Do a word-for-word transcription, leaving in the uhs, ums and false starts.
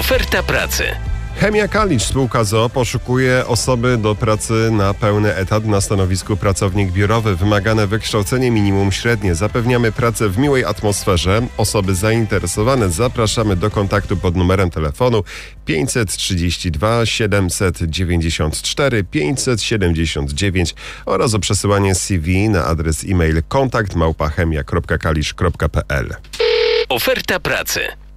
Oferta pracy. Chemia Kalisz spółka z o o poszukuje osoby do pracy na pełny etat na stanowisku pracownik biurowy. Wymagane wykształcenie minimum średnie. Zapewniamy pracę w miłej atmosferze. Osoby zainteresowane zapraszamy do kontaktu pod numerem telefonu pięćset trzydzieści dwa siedemset dziewięćdziesiąt cztery pięćset siedemdziesiąt dziewięć oraz o przesyłanie C V na adres e-mail kontakt małpa chemia kropka kalisz kropka p l. Oferta pracy.